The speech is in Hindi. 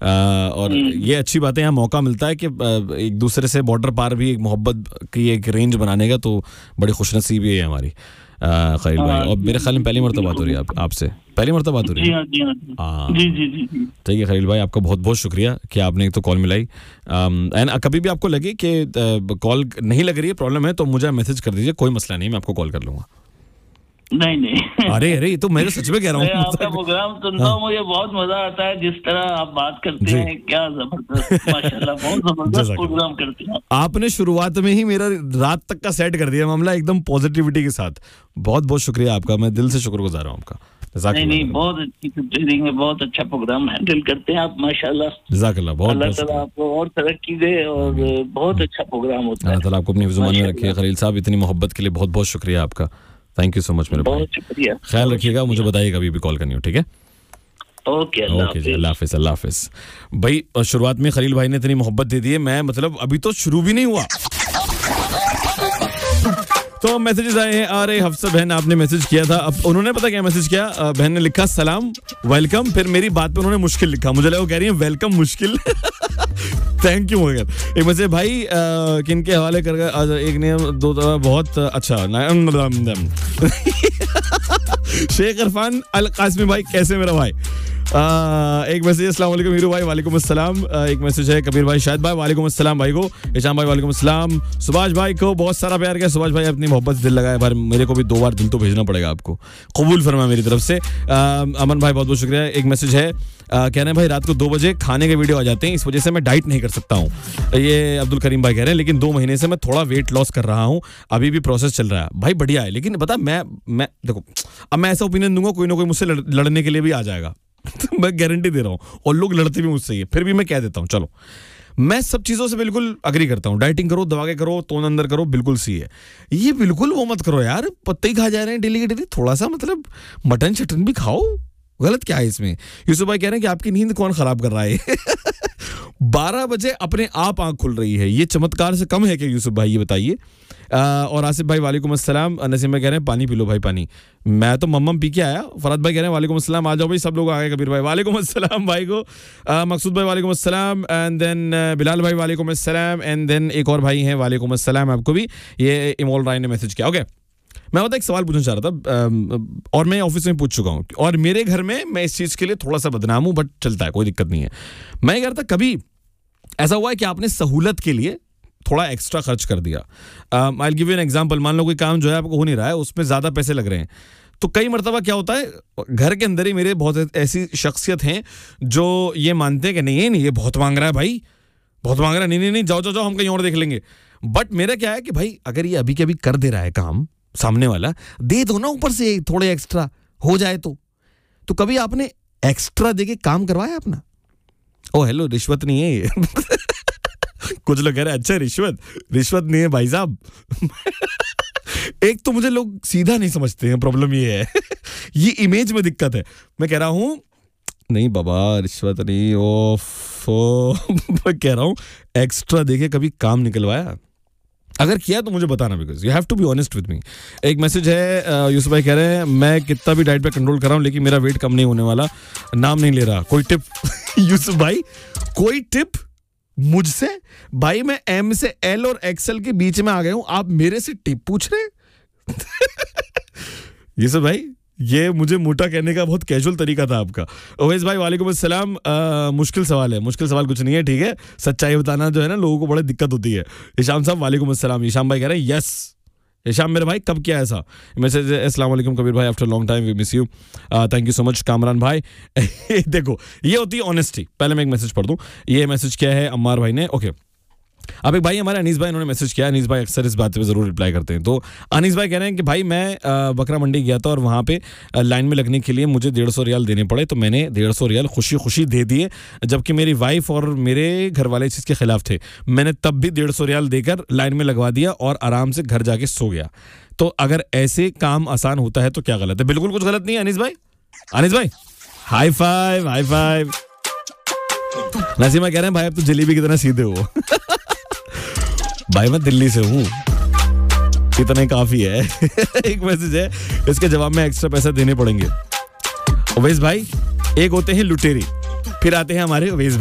और ये अच्छी बात है, यहाँ मौका मिलता है कि एक दूसरे से बॉर्डर पार भी एक मोहब्बत की एक रेंज बनाने का, तो बड़ी खुशनसीबी है हमारी खलील भाई। और मेरे ख्याल में पहली मरतबा बात हो रही है आपसे, पहली मरतबा बात हो रही है। जी। ठीक है खलील भाई, आपका बहुत बहुत शुक्रिया कि आपने एक तो कॉल मिलाई। एंड कभी भी आपको लगे कि कॉल नहीं लग रही है, प्रॉब्लम है, तो मुझे मैसेज कर दीजिए, कोई मसला नहीं, मैं आपको कॉल कर लूंगा। नहीं अरे ये तो मैं सच में कह रहा हूँ, आपका प्रोग्राम सुनता हूँ, मुझे बहुत मजा आता है, जिस तरह आप बात करते हैं, क्या जबरदस्त, माशाल्लाह, बहुत जबरदस्त प्रोग्राम करते हैं। आपने शुरुआत में ही मेरा रात तक का सेट कर दिया मामला, एकदम पॉजिटिविटी के साथ। बहुत बहुत शुक्रिया आपका, मैं दिल से शुक्रगुजार हूँ आपका। नहीं, बहुत अच्छी ट्रेनिंग है, बहुत अच्छा प्रोग्राम हैंडल करते हैं आप, माशाल्लाह। जज़ाकल्लाह, बहुत अल्लाह ताला आपको और तरक्की दे, और बहुत अच्छा प्रोग्राम होता है। अल्लाह ताला आपको अपनी हिफ्ज़-ए-मान में रखे। खलील साहब, इतनी मोहब्बत के लिए बहुत बहुत शुक्रिया आपका। थैंक यू सो मच मेरे भाई, बहुत शुक्रिया। ख्याल रखिएगा, मुझे बताइएगा कभी भी कॉल करनी हो, ठीक है? ओके, अल्लाह हाफिज़। अल्लाह हाफिज़ भाई। शुरुआत में खलील भाई ने इतनी मोहब्बत दे दी है, मैं मतलब अभी तो शुरू भी नहीं हुआ, तो मैसेजेस आए हैं। अरे हफ्सा बहन, आपने मैसेज किया था, अब उन्होंने पता क्या मैसेज किया, बहन ने लिखा सलाम वेलकम, फिर मेरी बात पे उन्होंने मुश्किल लिखा, मुझे लगा वो कह रही है वेलकम मुश्किल। Thank you. मगर एक मैसेज भाई किनके हवाले कर, एक ने दो बहुत अच्छा शेख इरफान अल कासमी भाई, कैसे मेरा भाई? एक मैसेज, अस्सलाम वालेकुम हीरो भाई, वालेकुम अस्सलाम। एक मैसेज है कबीर भाई शाहिद भाई, वालेकुम अस्सलाम भाई को। इशाम भाई वालेकुम अस्सलाम। सुभाष भाई को बहुत सारा प्यार किया, सुभाष भाई अपनी मोहब्बत से दिल लगाया, पर मेरे को भी 2 बार दिल तो भेजना पड़ेगा आपको, कबूल फरमा मेरी तरफ से। अमन भाई बहुत बहुत शुक्रिया। एक मैसेज है, कह रहे हैं भाई रात को 2 बजे खाने के वीडियो आ जाते हैं, इस वजह से मैं डाइट नहीं कर सकता हूँ, ये अब्दुल करीम भाई कह रहे हैं, लेकिन 2 महीने से मैं थोड़ा वेट लॉस कर रहा हूँ, अभी भी प्रोसेस चल रहा है भाई, बढ़िया है। लेकिन बता मैं देखो, अब मैं ऐसा ओपिनियन दूंगा, कोई ना कोई मुझसे लड़ने के लिए भी आ जाएगा। मैं गारंटी दे रहा हूँ, और लोग लड़ते भी मुझसे ही, फिर भी मैं कह देता हूँ, चलो मैं सब चीजों से बिल्कुल अग्री करता हूँ, डाइटिंग करो, दवा के करो, तोन अंदर करो, बिल्कुल सही है। ये बिल्कुल वो मत करो यार, पत्ते ही खा जा रहे हैं डेली के डेली, थोड़ा सा मतलब मटन शटन भी खाओ, गलत क्या है इसमें? यूसुफ भाई कह रहे हैं कि आपकी नींद कौन खराब कर रहा है? 12 बजे अपने आप आंख खुल रही है, ये चमत्कार से कम है क्या यूसुफ भाई, ये बताइए। और आसिफ भाई वालेकुम अस्सलाम। नसीम भाई कह रहे हैं पानी पी लो भाई, पानी, मैं तो मम्मम पी के आया। फरहत भाई कह रहे हैं वालेकुम अस्सलाम, आ जाओ भाई, सब लोग आ गए। कबीर भाई वालेकुम अस्सलाम भाई को। मकसूद भाई वालेकुम अस्सलाम, एंड देन बिलाल भाई वालेकुम अस्सलाम, एंड देन एक और भाई हैं वालेकुम अस्सलाम आपको भी, ये इमोल राय ने मैसेज किया। ओके, मैं एक सवाल पूछना चाह रहा था, और मैं ऑफिस में पूछ चुका हूँ, और मेरे घर में मैं इस चीज़ के लिए थोड़ा सा बदनाम हूँ, बट चलता है, कोई दिक्कत नहीं है। मैं कह रहा था, कभी ऐसा हुआ है कि आपने सहूलत के लिए थोड़ा एक्स्ट्रा खर्च कर दिया? I will give you an example. मान लो कोई काम जो है आपको हो नहीं रहा है, उसमें ज़्यादा पैसे लग रहे हैं, तो कई मरतबा क्या होता है, घर के अंदर ही मेरे बहुत ऐसी शख्सियत हैं जो ये मानते हैं कि नहीं ये बहुत मांग रहा है भाई, बहुत मांग रहा है, नहीं जाओ हम कहीं और देख लेंगे। बट मेरा क्या है कि भाई अगर ये अभी के अभी कर दे रहा है काम, सामने वाला दे दो ना, ऊपर से थोड़े एक्स्ट्रा हो जाए तो कभी आपने एक्स्ट्रा देके काम करवाया अपना? ओ हेलो, रिश्वत नहीं है ये। कुछ लोग कह रहे हैं अच्छा रिश्वत नहीं है भाई साहब। एक तो मुझे लोग सीधा नहीं समझते हैं, प्रॉब्लम ये है। ये इमेज में दिक्कत है। मैं कह रहा हूं नहीं बाबा, रिश्वत नहीं, मैं कह रहा हूं एक्स्ट्रा देके कभी काम निकलवाया? अगर किया तो मुझे बताना, because you have to be honest with me. एक मैसेज है, यूसुफ भाई कह रहे हैं मैं कितना भी डाइट पे कंट्रोल कर रहा हूं, लेकिन मेरा वेट कम नहीं होने वाला, नाम नहीं ले रहा, कोई टिप? यूसुफ भाई कोई टिप मुझसे? भाई मैं एम से एल और एक्सएल के बीच में आ गया हूं, आप मेरे से टिप पूछ रहे हैं? यूसुफ भाई ये मुझे मोटा कहने का बहुत कैजुअल तरीका था आपका। ओवैस भाई वालेकुम अस्सलाम। मुश्किल सवाल है, मुश्किल सवाल कुछ नहीं है, ठीक है, सच्चाई बताना जो है ना लोगों को बड़ी दिक्कत होती है। ईशाम साहब वालेकुम अस्सलाम। ईशाम भाई कह रहे हैं यस। ईशाम मेरे भाई कब किया ऐसा मैसेज? अस्सलाम वालेकुम कबीर भाई, after long time we miss you, thank you so much Kamran भाई। देखो ये होती है ऑनेस्टी। पहले मैं एक मैसेज पढ़ दूं, ये मैसेज क्या है अम्मार भाई ने। ओके, अब एक भाई हमारे अनीस भाई, इन्होंने मैसेज किया। अनीस भाई अक्सर इस बात पे जरूर रिप्लाई करते हैं। तो अनीस भाई कह रहे हैं कि भाई मैं बकरा मंडी गया था और वहाँ पे लाइन में लगने के लिए मुझे 150 रियाल देने पड़े, तो मैंने 150 रियाल खुशी दे दिए, जबकि मेरी वाइफ और मेरे घर वाले इस चीज़ के खिलाफ थे। मैंने तब भी 150 रियाल देकर लाइन में लगवा दिया और आराम से घर जाके सो गया। तो अगर ऐसे काम आसान होता है तो क्या गलत है? बिल्कुल कुछ गलत नहीं है अनीस भाई। अनीस भाई हाई फाइव। नसीमा कह रहे हैं भाई अब तो जलेबी की तरह सीधे हो। भाई मैं दिल्ली से हूँ, इतना ही काफी है। एक मैसेज है, इसके जवाब में एक्स्ट्रा पैसा देने पड़ेंगे। ओवैस भाई एक होते हैं लुटेरी, फिर आते हैं हमारे ओवैस